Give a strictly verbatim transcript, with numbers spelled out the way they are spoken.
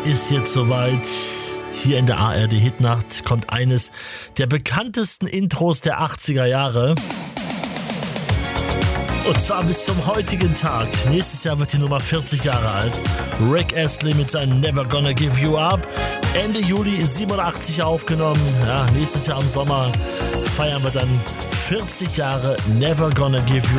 ist jetzt soweit. Hier in der A R D Hitnacht kommt eines der bekanntesten Intros der achtziger Jahre. Und zwar bis zum heutigen Tag. Nächstes Jahr wird die Nummer vierzig Jahre alt. Rick Astley mit seinem Never Gonna Give You Up. Ende Juli siebenundachtzig aufgenommen. Ja, nächstes Jahr im Sommer feiern wir dann vierzig Jahre Never Gonna Give You